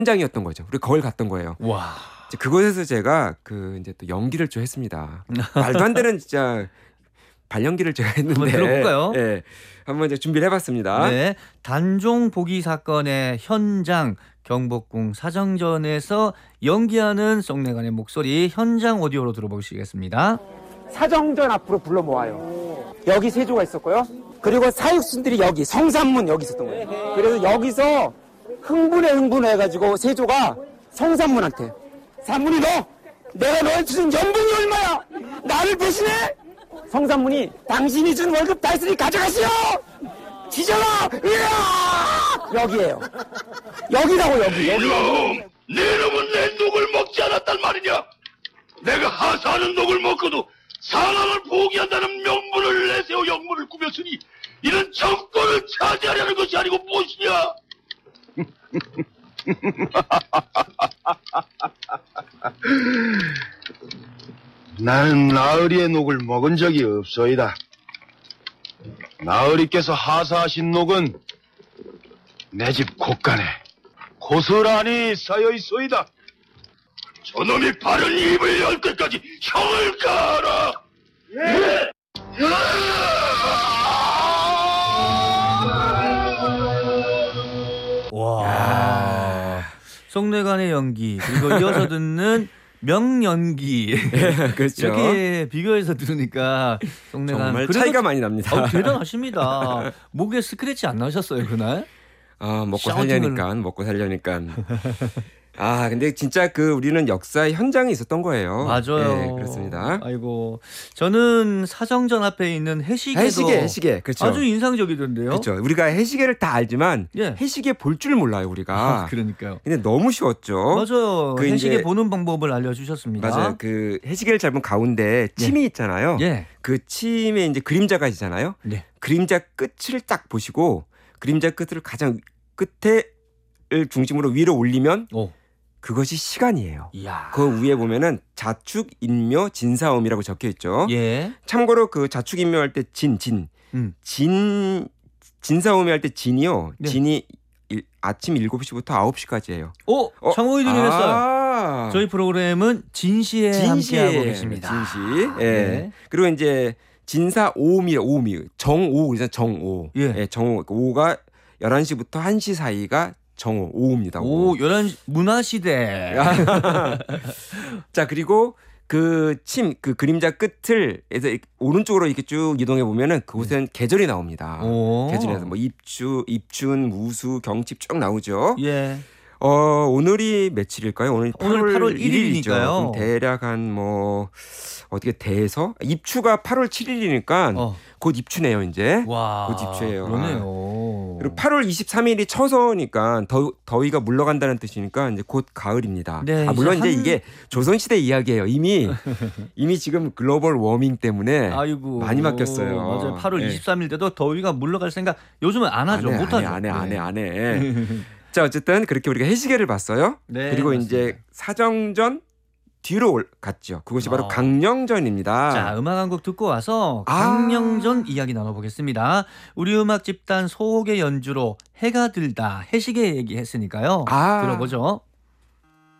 현장이었던 거죠. 우리 거길 갔던 거예요. 와. 이제 그곳에서 제가 그 이제 또 연기를 좀 했습니다. 말도 안 되는 진짜 발연기를 제가 했는데. 한번 들어볼까요? 예, 한번 이제 준비를 해봤습니다. 네, 단종 보기 사건의 현장 경복궁 사정전에서 연기하는 송내관의 목소리 현장 오디오로 들어보시겠습니다. 사정전 앞으로 불러 모아요. 여기 세조가 있었고요. 그리고 사육순들이 여기 성산문 여기 있었던 거예요. 그래서 여기서 흥분해가지고 세조가 성산문한테 산문이 너 내가 너한테 준 연봉이 얼마야? 나를 배신해? 성산문이 당신이 준 월급 다 있으니 가져가시오! 지져라! 으아! 여기에요. 여기라고 여기. 네 놈은 내 녹을 먹지 않았단 말이냐? 내가 하사하는 녹을 먹고도 사람을 포기한다는 명분을 내세워 영문을 꾸몄으니 이는 정권을 차지하려는 것이 아니고 무엇이냐? 나는 나으리의 녹을 먹은 적이 없소이다. 나으리께서 하사하신 녹은 내 집 곳간에 고스란히 쌓여 있소이다. 저놈이 바른 입을 열 때까지 형을 가라. 예! 와. 송내관의 연기 그리고 이어서 듣는 명연기. 그렇죠. 이렇게 비교해서 들으니까 송내관 정말 차이가 많이 납니다. 대단하십니다. 목에 스크래치 안 나셨어요 그날? 먹고 샤우팅을... 살려니까. 근데 진짜 그 우리는 역사의 현장에 있었던 거예요. 맞아요. 네, 그렇습니다. 아이고, 저는 사정전 앞에 있는 해시계 그렇죠. 아주 인상적이던데요. 그렇죠. 우리가 해시계를 다 알지만 예. 해시계 볼 줄 몰라요 우리가. 그러니까요. 근데 너무 쉬웠죠. 맞아요. 그 해시계 이제... 보는 방법을 알려주셨습니다. 맞아요. 그 해시계를 잡은 가운데 침이 있잖아요. 예. 그 침에 이제 그림자가 있잖아요. 네. 그림자 끝을 딱 보시고 그림자 끝을 가장 끝에를 중심으로 위로 올리면 그것이 시간이에요. 이야. 그 위에 보면은 자축, 인묘, 진사음이라고 적혀 있죠. 예. 참고로 그 자축, 인묘 할 때 진사음이 할 때 진이요. 네. 진이 아침 7시부터 9시까지예요. 정호이 드리겠어요. 저희 프로그램은 진시에 함께하고 계십니다. 진시. 예. 네. 그리고 이제 진사 오음이에요. 정오 그래서 정오. 예. 정오. 오가 11시부터 1시 사이가 정오, 오후입니다. 오후. 11시 문화시대. 자, 그리고 그 그림자 끝을 해서 오른쪽으로 이렇게 쭉 이동해 보면은 그곳엔 계절이 나옵니다. 계절에서 뭐 입춘, 무수, 경칩 쭉 나오죠. 예. 오늘이 며칠일까요? 오늘 8월 1일이니까요. 대략 한 어떻게 대서 입추가 8월 7일이니까 곧 입추네요, 이제. 와. 곧 입추예요. 그러네요. 그리고 8월 23일이 처서니까 더위가 물러간다는 뜻이니까 이제 곧 가을입니다. 네, 물론 이제 이게 조선시대 이야기예요. 이미 지금 글로벌 워밍 때문에 많이 바뀌었어요. 맞아요. 8월 23일 때도 더위가 물러갈 생각 요즘은 안 하죠. 못 하죠. 안 해. 자, 어쨌든 그렇게 우리가 해시계를 봤어요. 네, 그리고 맞습니다. 이제 사정전 뒤로 갔죠. 그것이 바로 강령전입니다. 자, 음악 한 곡 듣고 와서 강령전 이야기 나눠보겠습니다. 우리 음악 집단 소옥의 연주로 해가 들다 해시계 얘기했으니까요. 들어보죠.